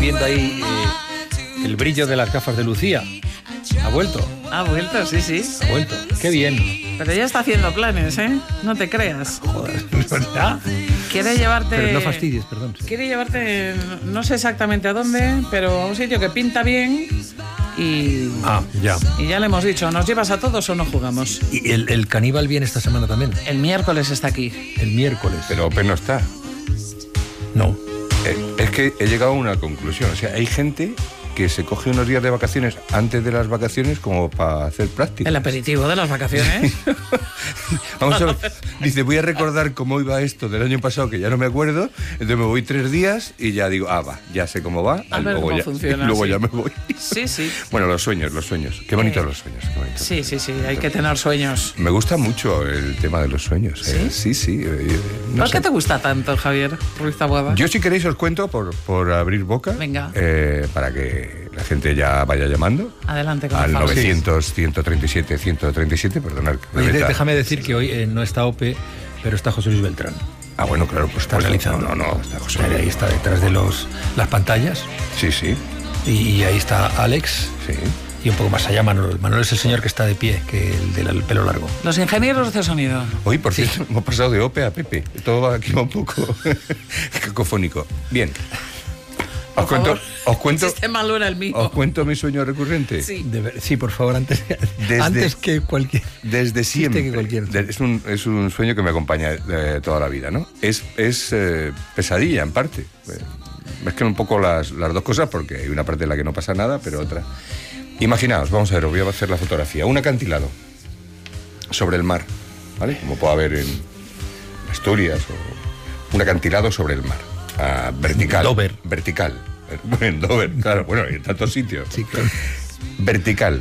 viendo ahí el brillo de las gafas de Lucía. Ha vuelto. Ha vuelto, sí. Ha vuelto. Qué bien. Pero ya está haciendo planes, ¿eh? No te creas. Joder, ¿verdad? Quiere llevarte... Pero no fastidies, perdón. Sí. Quiere llevarte, no sé exactamente a dónde, pero a un sitio que pinta bien y... Ya. Y ya le hemos dicho, ¿nos llevas a todos o no jugamos? ¿Y el caníbal viene esta semana también? El miércoles está aquí. El miércoles. Pero Open no está. No. Es que he llegado a una conclusión. O sea, hay gente que se coge unos días de vacaciones antes de las vacaciones como para hacer práctica. El aperitivo de las vacaciones. Vamos a ver. Dice, voy a recordar cómo iba esto del año pasado, que ya no me acuerdo. Entonces me voy 3 días y ya digo, va, ya sé cómo va. A ver luego cómo ya, funciona. Luego Sí. ya me voy. Sí. Bueno, los sueños. Qué bonitos los sueños. Qué bonitos. Sí, hay que tener sueños. Me gusta mucho el tema de los sueños. Sí. No ¿Por sé. qué te gusta tanto, Javier Ruiz Taboada? Yo, si queréis, os cuento por abrir boca. Venga. Para que la gente ya vaya llamando. Adelante con Al el favor. 900-137-137, perdonad. Oye, déjame decir que hoy no está Ope, pero está José Luis Beltrán. Ah, bueno, claro, pues Está realizando. No, está José. Ahí está detrás de las pantallas. Sí. Y ahí está Alex. Sí. Y un poco más allá Manolo. Manolo es el señor que está de pie, que el del pelo largo. Los ingenieros de sonido. Hoy, por cierto, hemos pasado de Ope a Pepe. Todo aquí va un poco cacofónico. Bien. Os cuento. El sistema lo era el mío. ¿Os cuento mi sueño recurrente? Sí. Sí, por favor, antes que cualquier... Desde siempre. Que cualquier... Es un sueño que me acompaña toda la vida, ¿no? Es pesadilla, en parte. Mezclan un poco las dos cosas, porque hay una parte en la que no pasa nada, pero otra... Imaginaos, vamos a ver, os voy a hacer la fotografía. Un acantilado sobre el mar, ¿vale? Como puede haber en Asturias, o un acantilado sobre el mar. Vertical. Dover. Vertical. En Dover, claro, bueno, en tantos sitios. Sí, claro. Vertical,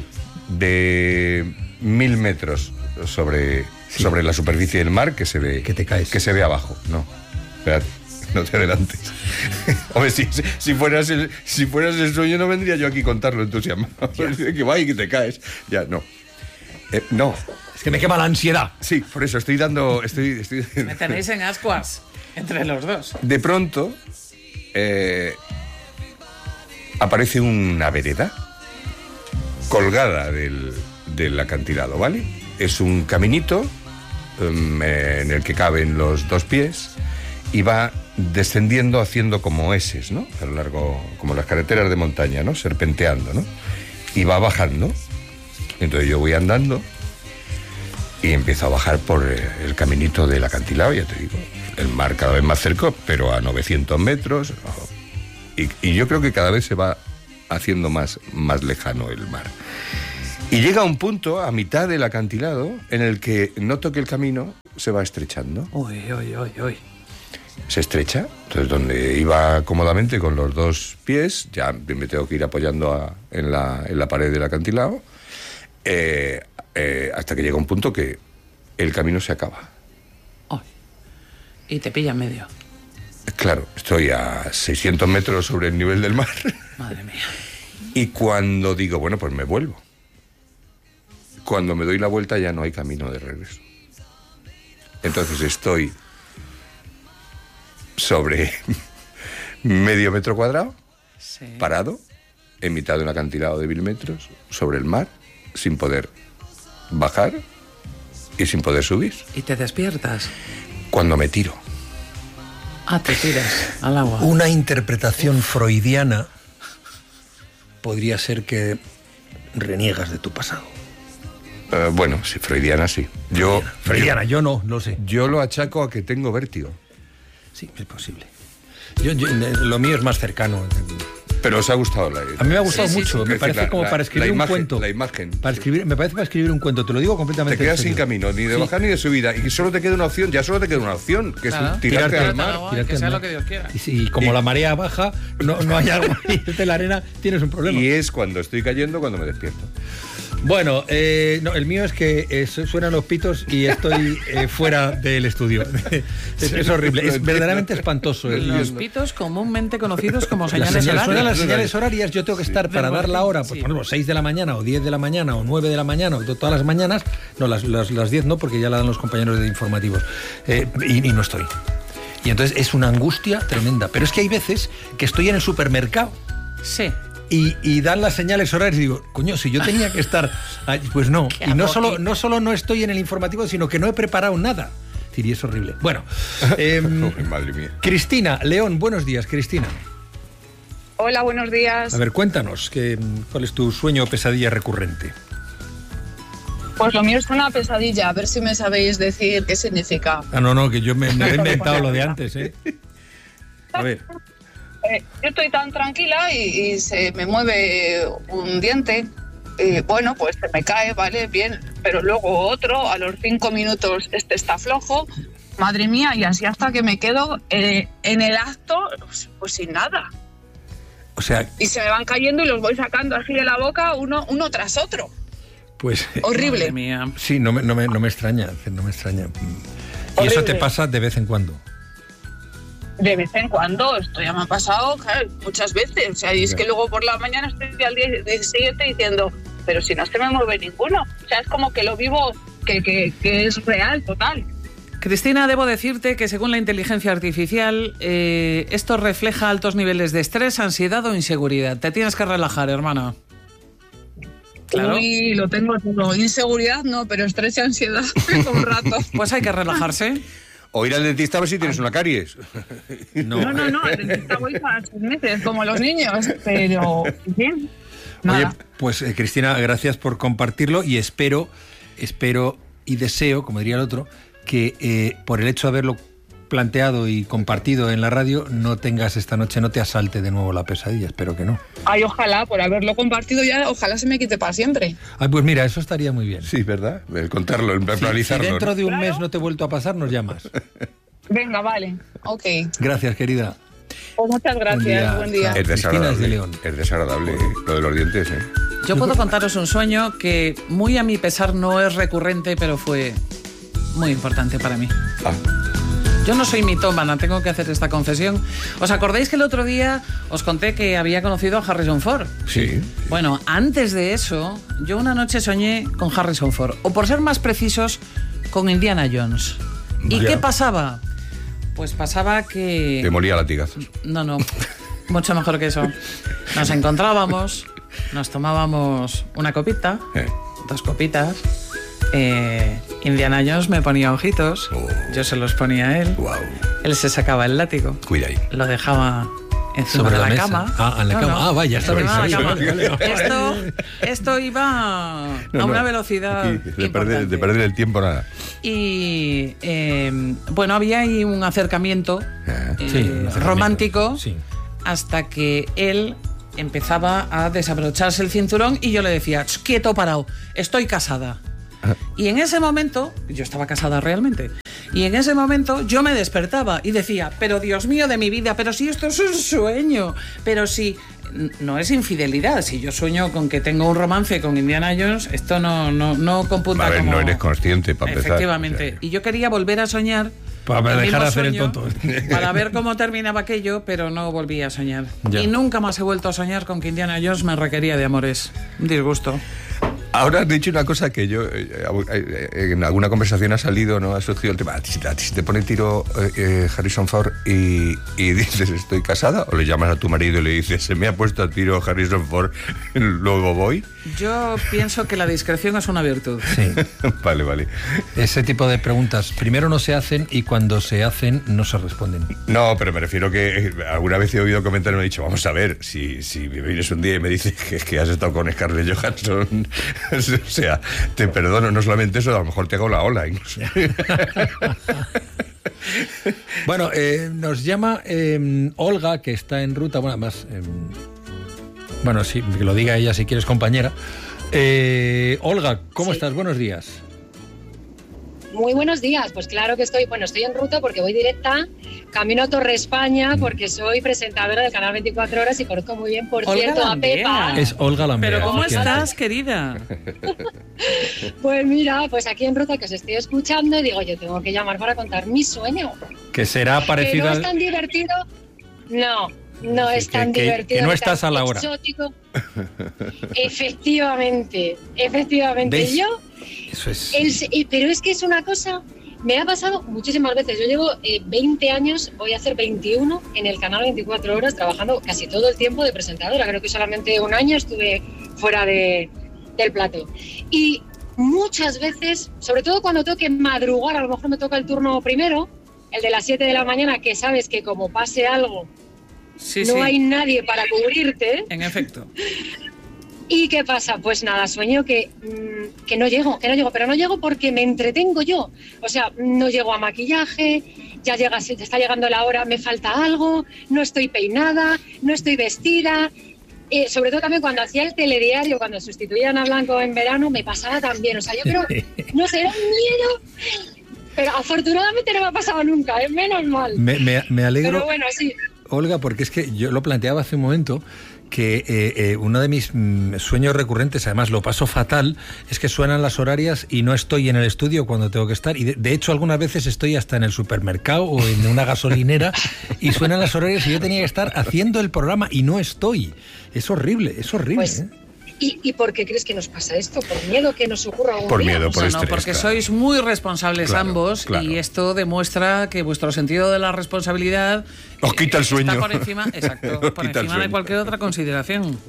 de 1000 metros sobre la superficie del mar, que se ve... Que te caes. Que se ve abajo. No, espérate, no te adelantes. Hombre, si fueras el sueño, no vendría yo aquí a contarlo entusiasmado. Que va y que te caes. Ya, no. No. Es que me quema la ansiedad. Sí, por eso estoy dando... Me tenéis en ascuas entre los dos. De pronto aparece una vereda colgada del acantilado, ¿vale? Es un caminito en el que caben los 2 pies y va descendiendo haciendo como eses, ¿no? A lo largo, como las carreteras de montaña, ¿no? Serpenteando, ¿no? Y va bajando. Entonces yo voy andando y empiezo a bajar por el caminito del acantilado, ya te digo. El mar cada vez más cerca, pero a 900 metros. Y yo creo que cada vez se va haciendo más lejano el mar. Y llega un punto, a mitad del acantilado, en el que noto que el camino se va estrechando. Uy. Se estrecha. Entonces, donde iba cómodamente con los 2 pies, ya me tengo que ir apoyando en la pared del acantilado, hasta que llega un punto que el camino se acaba. Y te pilla en medio. Claro, estoy a 600 metros sobre el nivel del mar. Madre mía. Y cuando digo, bueno, pues me vuelvo. Cuando me doy la vuelta ya no hay camino de regreso. Entonces estoy sobre medio metro cuadrado, Sí. parado, en mitad de un acantilado de 1000 metros, sobre el mar, sin poder bajar y sin poder subir. ¿Y te despiertas? Cuando me tiro. Te tiras al agua. Una interpretación freudiana podría ser que reniegas de tu pasado. Bueno, sí, freudiana sí. Freudiana, yo no, lo sé. Yo lo achaco a que tengo vértigo. Sí, es posible. Lo mío es más cercano. Pero os ha gustado la idea. A mí me ha gustado Sí, mucho. sí. Me parece como para escribir un cuento. La imagen. Me parece para escribir un cuento. Te lo digo completamente. Te quedas en sin serio. camino, ni de bajar ni de subida. Y solo te queda una opción, que es Claro. tirarte al mar. Tirarte Que al sea mar. lo que Dios quiera. Y como la marea baja, no hay agua y de la arena, tienes un problema. Y es cuando estoy cayendo cuando me despierto. Bueno, no, el mío es que suenan los pitos y estoy fuera del estudio. Es horrible, es verdaderamente espantoso. Los pitos comúnmente conocidos como señales Suenan las horarias. señales horarias, yo tengo que estar para dar la hora, pues, Sí. por ejemplo, 6 de la mañana o 10 de la mañana o 9 de la mañana o todas las mañanas, no, las 10 no, porque ya la dan los compañeros de informativos, y no estoy. Y entonces es una angustia tremenda, pero es que hay veces que estoy en el supermercado Sí. Y dan las señales horarias y digo, coño, si yo tenía que estar allí, pues no. Y no solo no estoy en el informativo, sino que no he preparado nada. Y es horrible. Bueno, madre mía. Cristina León, buenos días, Cristina. Hola, buenos días. A ver, cuéntanos, ¿cuál es tu sueño o pesadilla recurrente? Pues lo mío es una pesadilla, a ver si me sabéis decir qué significa. No, que yo me he inventado lo de antes, ¿eh? A ver. Yo estoy tan tranquila y se me mueve un diente. Bueno, pues se me cae, vale, bien, pero luego otro, a los 5 minutos este está flojo. Madre mía, y así hasta que me quedo en el acto, pues sin nada. O sea... Y se me van cayendo y los voy sacando así de la boca uno tras otro. Pues... Horrible. Madre mía. Sí, no me extraña, no me extraña. ¿Y Horrible. eso te pasa de vez en cuando? De vez en cuando, esto ya me ha pasado, claro, muchas veces. O sea, y es que luego por la mañana estoy al día siguiente diciendo, pero si no se me mueve ninguno. O sea, es como que lo vivo, que es real, total. Cristina, debo decirte que según la inteligencia artificial, esto refleja altos niveles de estrés, ansiedad o inseguridad. Te tienes que relajar, hermana. Claro. Uy, lo tengo todo. Inseguridad no, pero estrés y ansiedad un rato. Pues hay que relajarse. O ir al dentista a ver si tienes una caries. No, al dentista voy cada 6 meses, como los niños, pero bien. Nada. Oye, pues Cristina, gracias por compartirlo y espero y deseo, como diría el otro, que por el hecho de haberlo planteado y compartido en la radio, no te asalte de nuevo la pesadilla, espero que no. Ay, ojalá, por haberlo compartido ya, ojalá se me quite para siempre. Ay, pues mira, eso estaría muy bien. Sí, ¿verdad? El contarlo, el planalizarlo. Si dentro de un Claro. mes no te he vuelto a pasar, nos llamas. Venga, vale, ok. Gracias, querida. Pues muchas gracias, buen día. Chao. Es Cristina es de desagradable. León. Es desagradable lo de los dientes, ¿eh? Yo puedo contaros un sueño que muy a mi pesar no es recurrente, pero fue muy importante para mí. Ah, Yo no soy mitómana, tengo que hacer esta confesión. ¿Os acordáis que el otro día os conté que había conocido a Harrison Ford? sí. Bueno, antes de eso, yo una noche soñé con Harrison Ford, o por ser más precisos, con Indiana Jones. ¿Y Vaya. qué pasaba? Pues pasaba que... Te molía latigazos. No, mucho mejor que eso. Nos encontrábamos, nos tomábamos una copita, 2 copitas. Indiana Jones me ponía ojitos, yo se los ponía a él. Wow. Él se sacaba el látigo, Cuida ahí. lo dejaba encima Sobre de la la mesa. cama. Ah, en la cama. Ah, vaya, estaba encima de la ahí. cama. Vale. Esto iba a una velocidad Aquí, de importante. perder el tiempo nada. Y bueno, había ahí un acercamiento, Sí, un acercamiento. romántico, Sí. hasta que él empezaba a desabrocharse el cinturón y yo le decía, quieto, parado, estoy casada. Y en ese momento, yo estaba casada realmente, y en ese momento yo me despertaba y decía, pero Dios mío de mi vida, pero si esto es un sueño, pero si no es infidelidad, si yo sueño con que tengo un romance con Indiana Jones, esto no computa A ver, como... no eres consciente para empezar. Efectivamente. O sea, y yo quería volver a soñar Para el dejar mismo de hacer el sueño, tonto. para ver cómo terminaba aquello, pero no volví a soñar. Ya. Y nunca más he vuelto a soñar con que Indiana Jones me requería de amores. Un disgusto. Ahora has dicho una cosa que yo en alguna conversación ha salido, ¿no? Ha surgido el tema. ¿A ti si te pone tiro Harrison Ford y dices estoy casada? ¿O le llamas a tu marido y le dices se me ha puesto a tiro Harrison Ford, luego voy? Yo pienso que la discreción es una virtud. Sí. Vale. Ese tipo de preguntas primero no se hacen y cuando se hacen no se responden. No, pero me refiero que alguna vez he oído comentarios y me he dicho, vamos a ver, si me vienes un día y me dices que has estado con Scarlett Johansson, o sea, te perdono, no solamente eso, a lo mejor te hago la ola incluso. Bueno, nos llama Olga, que está en ruta, bueno, además, bueno, sí, que lo diga ella si quieres, compañera. Olga, ¿cómo estás? Buenos días. Muy buenos días, pues claro que estoy en ruta porque voy directa, camino a Torre España porque soy presentadora del canal 24 Horas y conozco muy bien, por Olga cierto, a Lambea. Pepa. Es Olga Lambea. Pero ¿cómo efectivamente. estás, querida? Pues mira, pues aquí en ruta que os estoy escuchando y digo, yo tengo que llamar para contar mi sueño. Que será Que parecido no al... es tan divertido, no Sí, es tan que divertido. no ni estás tan a la hora. exótico. Efectivamente. ¿Veis? Yo, Eso es... pero es que es una cosa Me ha pasado muchísimas veces. Yo llevo 20 años, voy a hacer 21 en el canal 24 horas, trabajando casi todo el tiempo de presentadora. Creo que solamente un año estuve fuera del plató. Y muchas veces, sobre todo cuando tengo que madrugar, a lo mejor me toca el turno primero, el de las 7 de la mañana, que sabes que como pase algo, no hay nadie para cubrirte. En efecto. ¿Y qué pasa? Pues nada, sueño que no llego, pero no llego porque me entretengo yo. O sea, no llego a maquillaje, ya está llegando la hora, me falta algo, no estoy peinada, no estoy vestida. Sobre todo también cuando hacía el telediario, cuando sustituían a Blanco en verano, me pasaba también. O sea, yo creo, no sé, era un miedo, pero afortunadamente no me ha pasado nunca, menos mal. Me alegro, pero bueno, sí. Olga, porque es que yo lo planteaba hace un momento, que uno de mis sueños recurrentes, además lo paso fatal, es que suenan las horarias y no estoy en el estudio cuando tengo que estar. Y de hecho algunas veces estoy hasta en el supermercado o en una gasolinera y suenan las horarias y yo tenía que estar haciendo el programa y no estoy. Es horrible, pues, ¿Y por qué crees que nos pasa esto? ¿Por miedo que nos ocurra algún Por día? miedo, por estrés. No, porque claro. sois muy responsables ambos y esto demuestra que vuestro sentido de la responsabilidad os quita el sueño. Está por encima, exacto, por encima de cualquier otra consideración.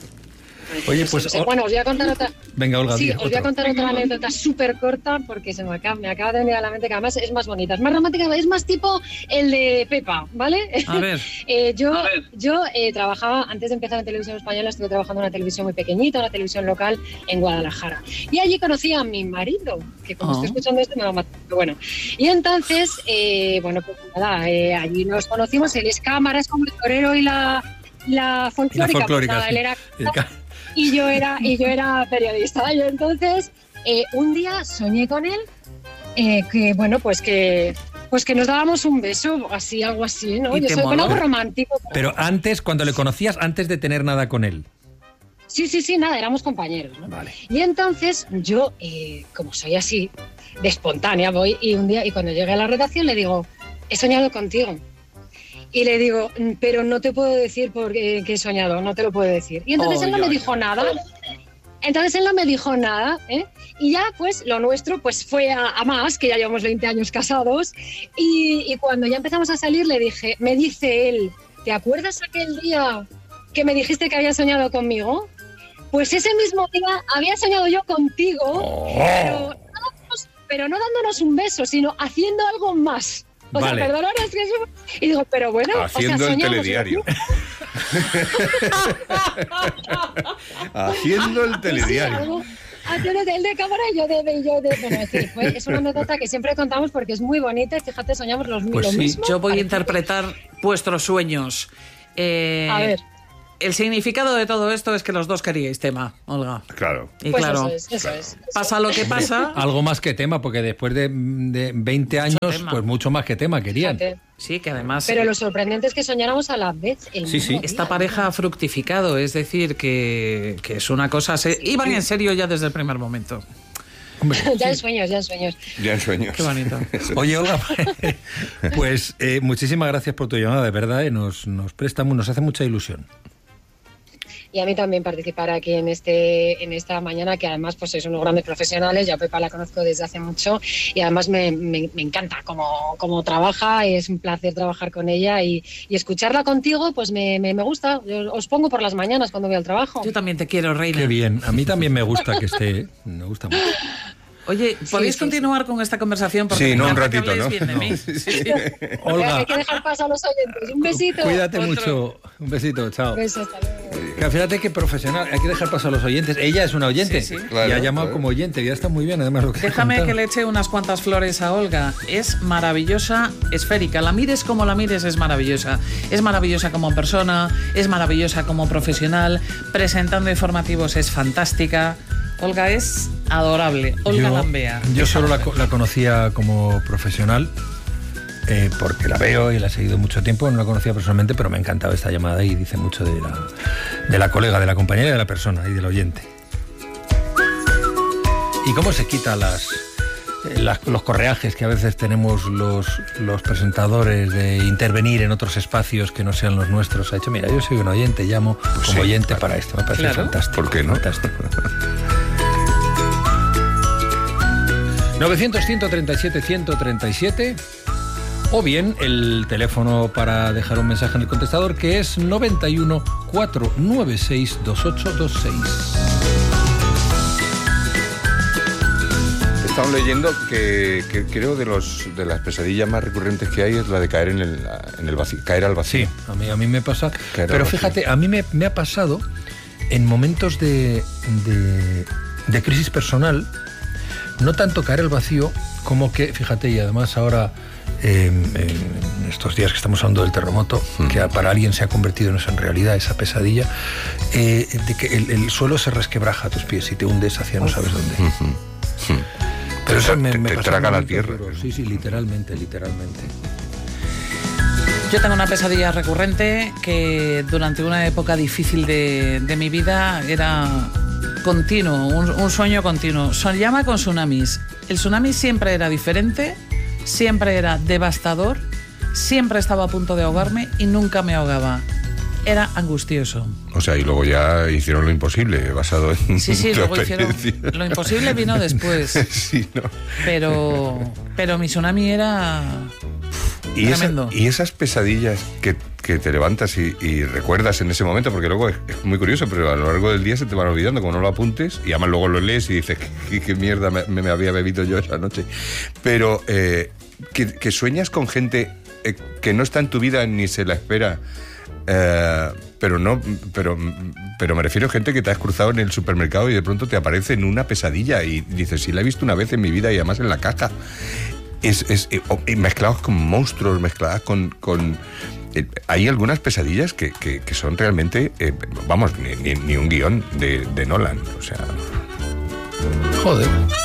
Oye, pues... Bueno, os voy a contar otra... Venga, Olga, sí, os voy a contar otra anécdota súper corta porque me acaba de venir a la mente que además es más bonita, es más romántica, es más tipo el de Pepa, ¿vale? A ver. Yo trabajaba, antes de empezar en Televisión Española, estuve trabajando en una televisión muy pequeñita, una televisión local en Guadalajara. Y allí conocí a mi marido, que como estoy escuchando esto me va a matar. Bueno, y entonces, bueno, pues nada, allí nos conocimos, él es cámara, es como el torero y la folclórica. La folclórica, pues, sí. él era... Y yo era periodista. Y entonces, un día soñé con él, que bueno, pues que nos dábamos un beso, así, algo así, ¿no? Yo soy algo romántico. Pero antes, cuando le conocías, antes de tener nada con él. Sí, nada, éramos compañeros, ¿no? Vale. Y entonces yo, como soy así, de espontánea, voy y un día, y cuando llegué a la redacción le digo, he soñado contigo. Y le digo, pero no te puedo decir porque he soñado, no te lo puedo decir. Y entonces él no me dijo nada. Y ya, pues, lo nuestro pues fue a más, que ya llevamos 20 años casados. Y cuando ya empezamos a salir, me dice él, ¿te acuerdas aquel día que me dijiste que habías soñado conmigo? Pues ese mismo día había soñado yo contigo, pero no dándonos un beso, sino haciendo algo más. O sea, perdona, es que eso... Y digo, pero bueno... Haciendo el telediario. Haciendo el telediario. Haciendo el de cámara y yo de... Bueno, es una anécdota que siempre contamos porque es muy bonita y fíjate, soñamos lo mismo. Yo voy a interpretar vuestros sueños. A ver. El significado de todo esto es que los dos queríais tema, Olga. Claro. Y pues claro, eso es. Pasa lo que pasa. Algo más que tema, porque después de 20 años, pues mucho más que tema querían. Fíjate. Sí, que además... Pero lo sorprendente es que soñáramos a la vez. Esta pareja ha fructificado, es decir, que es una cosa... Iban en serio ya desde el primer momento. Hombre, ya en sueños. Ya en sueños. Qué bonito. Oye, Olga, pues muchísimas gracias por tu llamada, de verdad, nos hace mucha ilusión. Y a mí también participar aquí en esta mañana, que además pues sois unos grandes profesionales. Yo a Pepa la conozco desde hace mucho y además me encanta cómo trabaja, es un placer trabajar con ella y escucharla contigo pues me gusta. Yo os pongo por las mañanas cuando voy al trabajo. Yo también te quiero, Reina. Qué bien, a mí también me gusta que esté, me gusta mucho. Oye, ¿podéis continuar con esta conversación? Porque sí, no un ratito, ¿no? Bien de mí. Sí. Olga, hay que dejar paso a los oyentes. Un besito. Cuídate mucho. Un besito, chao. Un beso, hasta luego. Fíjate qué profesional, hay que dejar paso a los oyentes. Ella es una oyente claro, y ha llamado como oyente, ya está muy bien además lo que Déjame que le eche unas cuantas flores a Olga. Es maravillosa, esférica. La mires como la mires, es maravillosa. Es maravillosa como persona, es maravillosa como profesional. Presentando informativos es fantástica. Olga es adorable. Olga Lambea. Yo solo la conocía como profesional. Porque la veo y la he seguido mucho tiempo, no la conocía personalmente, pero me ha encantado esta llamada y dice mucho de la colega, de la compañera y de la persona y del oyente. ¿Y cómo se quita los correajes que a veces tenemos los presentadores de intervenir en otros espacios que no sean los nuestros? Ha dicho, mira, yo soy un oyente, llamo como oyente para esto, me parece fantástico. ¿Por qué no? Fantástico. 900-137-137 o bien el teléfono para dejar un mensaje en el contestador, que es 91 496 2826. Estamos leyendo que creo de las pesadillas más recurrentes que hay es la de caer en el vacío, caer al vacío. Sí, a mí me pasa. Caer pero al vacío. fíjate, a mí me ha pasado en momentos de crisis personal, no tanto caer al vacío como que, fíjate, y además ahora en estos días que estamos hablando del terremoto, que para alguien se ha convertido en realidad esa pesadilla, de que el suelo se resquebraja a tus pies y te hundes hacia no sabes dónde. Pero eso me te pasa traga un la momento tierra. duro. Sí, literalmente. Yo tengo una pesadilla recurrente que durante una época difícil de mi vida era continuo, un sueño continuo. Soñaba con tsunamis. El tsunami siempre era diferente, siempre era devastador, siempre estaba a punto de ahogarme y nunca me ahogaba. Era angustioso. O sea, y luego ya hicieron lo imposible, basado en Sí, tu luego hicieron. experiencia. Lo imposible vino después. Sí, ¿no? Pero mi tsunami era tremendo. Y esas pesadillas que te levantas y recuerdas en ese momento, porque luego es muy curioso, pero a lo largo del día se te van olvidando, como no lo apuntes, y además luego lo lees y dices, ¿qué mierda me había bebido yo esa noche? Pero que sueñas con gente que no está en tu vida ni se la espera. Pero me refiero a gente que te has cruzado en el supermercado y de pronto te aparece en una pesadilla y dices, sí, la he visto una vez en mi vida y además en la caja. Mezclados con monstruos, mezcladas con hay algunas pesadillas que son realmente, vamos, ni un guión de Nolan, o sea... Joder.